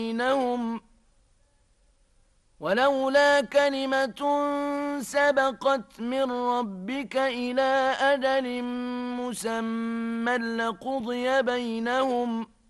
بينهم ولولا كلمة سبقت من ربك إلى أجل مسمى لقضي بينهم